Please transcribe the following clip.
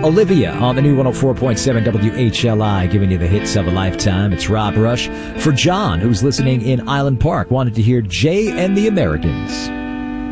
Olivia on the new 104.7 WHLI, giving you the hits of a lifetime. It's Rob Rush. For John, who's listening in Island Park, wanted to hear Jay and the Americans.